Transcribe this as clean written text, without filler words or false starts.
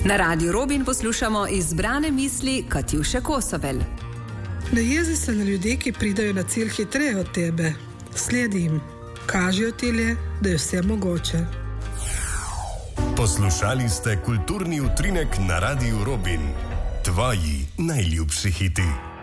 Na Radiu Robin poslušamo izbrane misli Katjuše Kosovel. Ne jezi se na ljudi, ki pridajo na cilj hitreje od tebe. Sledi jim. Kažejo ti le, da je vse mogoče. Poslušali ste kulturni utrinek na Radiu Robin. Tvoji najljubši hiti.